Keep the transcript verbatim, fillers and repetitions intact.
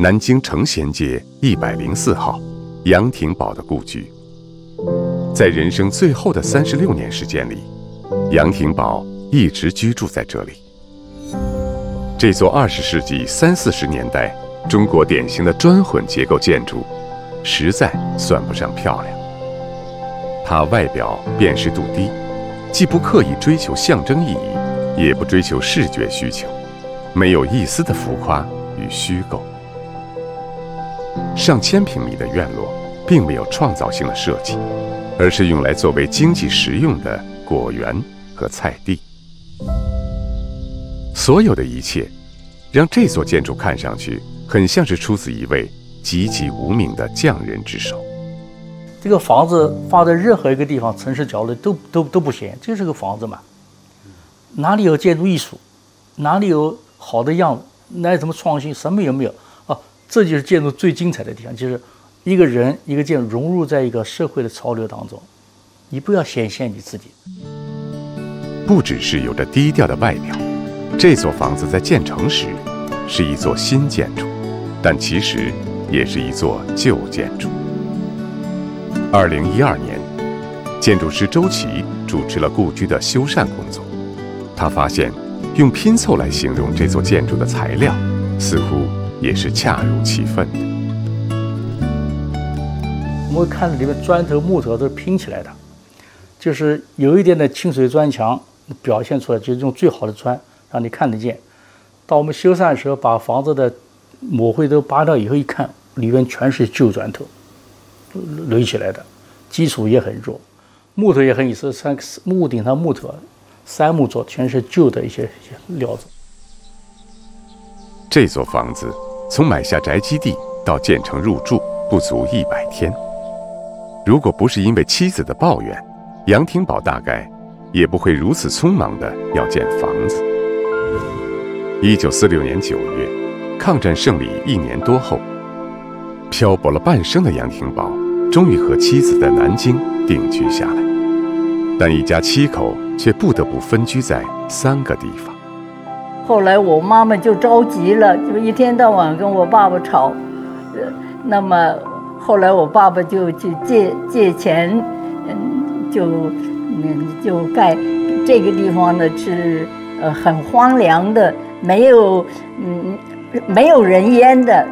南京成贤街一百零四号杨廷宝的故居。在人生最后的三十六年时间里，杨廷宝一直居住在这里。这座二十世纪三四十年代中国典型的砖混结构建筑，实在算不上漂亮。它外表辨识度低，既不刻意追求象征意义，也不追求视觉需求，没有一丝的浮夸与虚构。上千平米的院落并没有创造性的设计，而是用来作为经济实用的果园和菜地。所有的一切让这座建筑看上去很像是出自一位籍籍无名的匠人之手。 这个房子放在任何一个地方，城市角落都都都不显，这就是个房子嘛。哪里有建筑艺术，哪里有好的样子，哪有什么创新，什么也没有啊！这就是建筑最精彩的地方，就是一个人一个建筑融入在一个社会的潮流当中，你不要显现你自己。 不只是有着低调的外表，这座房子在建成时是一座新建筑，但其实也是一座旧建筑。二零一二年，建筑师周琦主持了故居的修缮工作。他发现，用拼凑来形容这座建筑的材料，似乎也是恰如其分的。 我们看里面砖头、木头都是拼起来的，就是有一点的清水砖墙表现出来，就是用最好的砖让你看得见。到我们修缮的时候，把房子的抹灰都扒掉以后，一看里面全是旧砖头垒起来的，基础也很弱，木头也很意思，三木顶上木头杉木做，全是旧的一些一些料子。 这座房子从买下宅基地到建成入住不足一百天，如果不是因为妻子的抱怨，杨廷宝大概也不会如此匆忙地要建房子。一九四六年九月，抗战胜利一年多后，漂泊了半生的杨廷宝终于和妻子在南京定居下来，但一家七口却不得不分居在三个地方。 后来我妈妈就着急了，就一天到晚跟我爸爸吵。呃，那么后来我爸爸就去借借钱，嗯，就嗯就盖这个地方呢是呃很荒凉的，没有嗯没有人烟的。